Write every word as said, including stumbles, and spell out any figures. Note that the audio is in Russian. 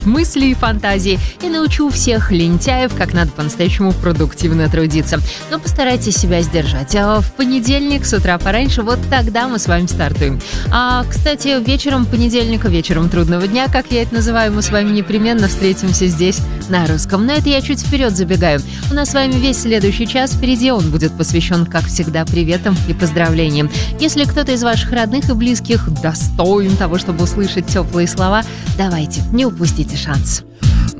мысли и фантазии и научу всех лентяев, как надо по-настоящему продуктивно трудиться. Но постарайтесь себя сдержать. А в понедельник с утра пораньше, вот тогда мы с вами стартуем. А, кстати, вечером понедельника, вечером трудного дня, как я это называю, мы с вами непременно встретимся здесь на русском. Но это я чуть вперед забегаю. У нас с вами весь следующий час впереди. Он будет посвящен, как всегда, приветам и поздравлениям. Если кто-то из ваших родных и близких достоин того, чтобы услышать теплые слова, давайте, не упустите шанс.